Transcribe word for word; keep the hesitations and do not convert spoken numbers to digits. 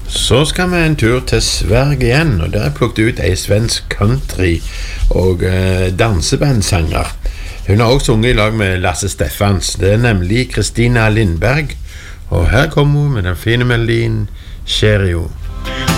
Så skal vi en tur til Sverige igjen, og der har jeg plukket ut en svensk country- og eh, dansebandsanger. Hun har også sunget i lag med Lasse Steffans. Det er nemlig Kristina Lindberg, og her kommer hun med den fine melodien Cheerio.